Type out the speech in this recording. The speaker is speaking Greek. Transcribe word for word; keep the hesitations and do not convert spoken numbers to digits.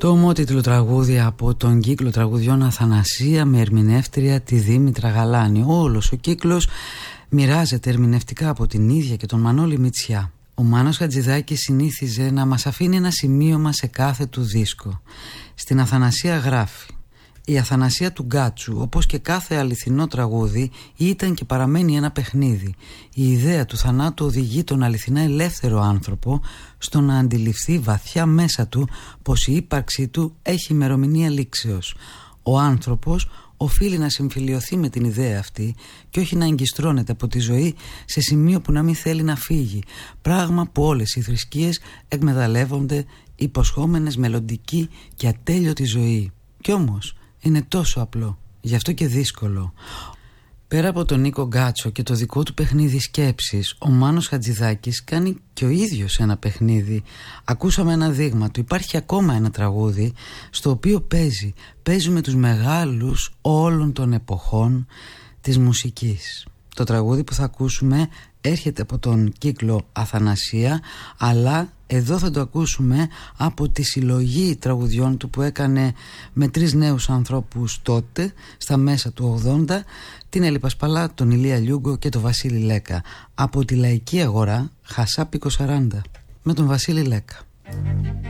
Το ομότιτλο τραγούδι από τον κύκλο τραγουδιών Αθανασία με ερμηνεύτρια τη Δήμητρα Γαλάνη. Όλος ο κύκλος μοιράζεται ερμηνευτικά από την ίδια και τον Μανώλη Μητσιά. Ο Μάνος Χατζηδάκης συνήθιζε να μας αφήνει ένα σημείωμα σε κάθε του δίσκο. Στην Αθανασία γράφει: η Αθανασία του Γκάτσου, όπως και κάθε αληθινό τραγούδι, ήταν και παραμένει ένα παιχνίδι. Η ιδέα του θανάτου οδηγεί τον αληθινά ελεύθερο άνθρωπο στο να αντιληφθεί βαθιά μέσα του πως η ύπαρξή του έχει ημερομηνία λήξεως. Ο άνθρωπος οφείλει να συμφιλιωθεί με την ιδέα αυτή και όχι να εγκιστρώνεται από τη ζωή σε σημείο που να μην θέλει να φύγει, πράγμα που όλες οι θρησκείες εκμεταλλεύονται, υποσχόμενες μελλοντική και ατέλειωτη ζωή. Κι όμως είναι τόσο απλό, γι' αυτό και δύσκολο. Πέρα από τον Νίκο Γκάτσο και το δικό του παιχνίδι σκέψης, ο Μάνος Χατζηδάκης κάνει και ο ίδιος ένα παιχνίδι. Ακούσαμε ένα δείγμα του. Υπάρχει ακόμα ένα τραγούδι στο οποίο παίζει, παίζουμε τους μεγάλους όλων των εποχών της μουσικής. Το τραγούδι που θα ακούσουμε έρχεται από τον κύκλο Αθανασία, αλλά εδώ θα το ακούσουμε από τη συλλογή τραγουδιών του που έκανε με τρεις νέους ανθρώπους τότε, στα μέσα του ογδόντα, την Έλλη Πασπαλά, τον Ηλία Λιούγκο και τον Βασίλη Λέκα. Από τη Λαϊκή Αγορά, Χασάπικο σαράντα, με τον Βασίλη Λέκα.